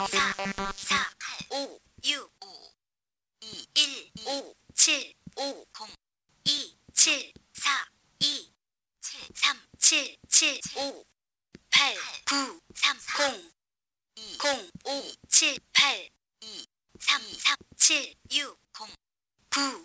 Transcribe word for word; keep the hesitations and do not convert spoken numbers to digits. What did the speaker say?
사, 사, 오, 육, 오, 이, 일, 오, 칠, 오, 공, 이, 칠, 사, 이, 칠, 삼, 칠, 칠, 오, 팔, 구, 삼, 공, 공, 오, 칠, 팔, 이, 삼, 삼, 칠, 육, 공, 구,